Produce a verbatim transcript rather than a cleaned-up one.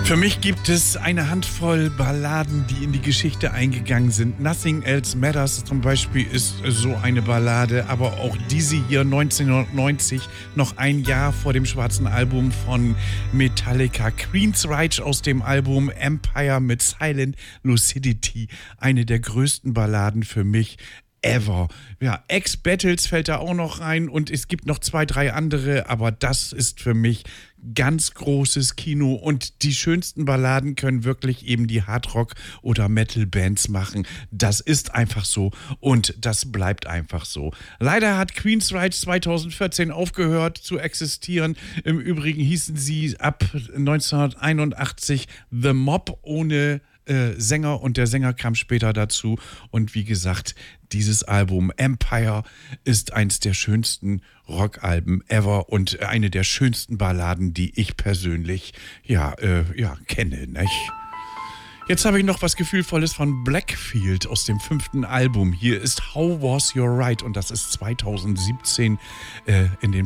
Für mich gibt es eine Handvoll Balladen, die in die Geschichte eingegangen sind. Nothing Else Matters zum Beispiel ist so eine Ballade, aber auch diese hier neunzehnhundertneunzig, noch ein Jahr vor dem schwarzen Album von Metallica. Queensryche aus dem Album Empire mit Silent Lucidity, eine der größten Balladen für mich ever. Ja, Ex-Battles fällt da auch noch rein und es gibt noch zwei, drei andere, aber das ist für mich ganz großes Kino und die schönsten Balladen können wirklich eben die Hardrock- oder Metal-Bands machen. Das ist einfach so und das bleibt einfach so. Leider hat Queensryche zweitausendvierzehn aufgehört zu existieren. Im Übrigen hießen sie ab neunzehnhunderteinundachtzig The Mob ohne Äh, Sänger und der Sänger kam später dazu und wie gesagt, dieses Album Empire ist eins der schönsten Rockalben ever und eine der schönsten Balladen, die ich persönlich ja, äh, ja kenne, nicht? Jetzt habe ich noch was Gefühlvolles von Blackfield aus dem fünften Album. Hier ist How Was Your Right und das ist zweitausendsiebzehn äh, in den